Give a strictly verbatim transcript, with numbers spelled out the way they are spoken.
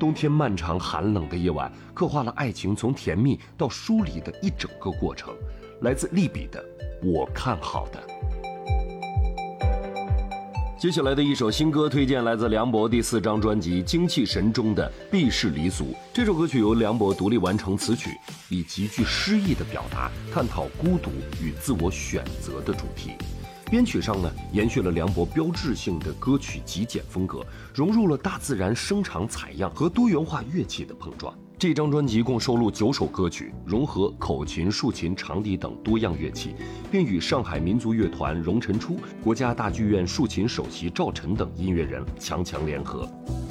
冬天漫长寒冷的夜晚，刻画了爱情从甜蜜到疏离的一整个过程。来自利比的我看好的。接下来的一首新歌推荐来自梁博第四张专辑《精气神》中的《避世离俗》。这首歌曲由梁博独立完成词曲，以极具诗意的表达探讨孤独与自我选择的主题。编曲上呢，延续了梁博标志性的歌曲极简风格，融入了大自然声场采样和多元化乐器的碰撞。这张专辑共收录九首歌曲，融合口琴、竖琴、长笛等多样乐器，并与上海民族乐团荣辰初、国家大剧院竖琴首席赵晨等音乐人强强联合。